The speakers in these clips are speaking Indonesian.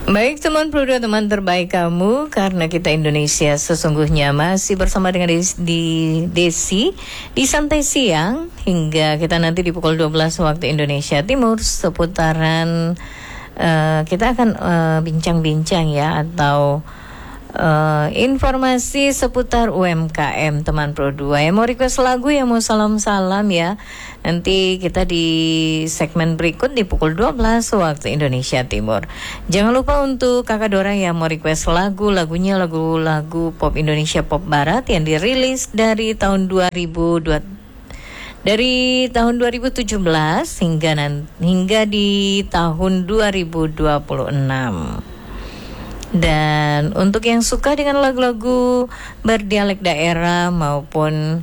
Baik teman Pro2, teman terbaik kamu, karena kita Indonesia sesungguhnya masih bersama dengan Desi di Santai Siang hingga kita nanti di pukul 12 waktu Indonesia Timur seputaran kita akan bincang-bincang ya atau informasi seputar UMKM teman Pro2. Yang mau request lagu, yang mau salam-salam ya, nanti kita di segmen berikut di pukul 12 waktu Indonesia Timur. Jangan lupa untuk Kakak Dora yang mau request lagu-lagunya, lagu-lagu pop Indonesia, pop barat yang dirilis dari tahun 2017 hingga di tahun 2026. Dan untuk yang suka dengan lagu-lagu berdialek daerah maupun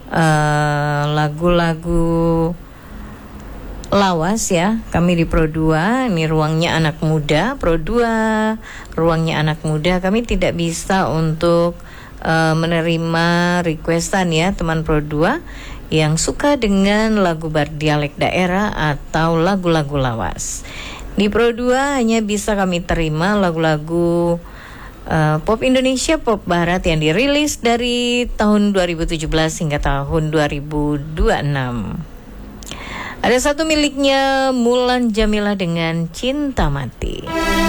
lagu-lagu lawas ya, kami di Pro2, ini ruangnya anak muda, Pro2 ruangnya anak muda, kami tidak bisa untuk menerima requestan ya teman Pro2 yang suka dengan lagu berdialek daerah atau lagu-lagu lawas. Di Pro2 hanya bisa kami terima lagu-lagu pop Indonesia, pop barat yang dirilis dari tahun 2017 hingga tahun 2026. Ada satu miliknya Mulan Jamila dengan Cinta Mati.